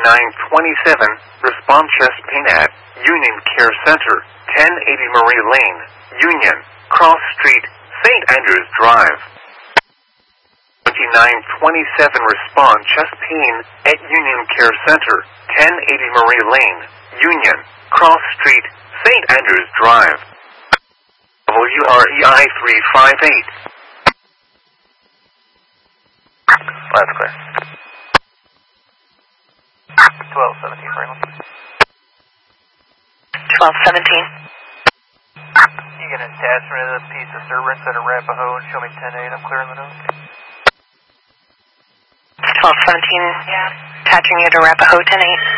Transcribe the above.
2927, respond chest pain at Union Care Center, 1080 Marie Lane, Union, Cross Street, St. Andrews Drive. 2927, respond chest pain at Union Care Center, 1080 Marie Lane, Union, Cross Street, St. Andrews Drive. WREI 358. That's clear. 1217, Franklin. 1217. You get an attachment of this piece of Cerberus at Arapahoe and show me 10-8. I'm clearing the nose. 1217, attaching you to Arapahoe 10-8.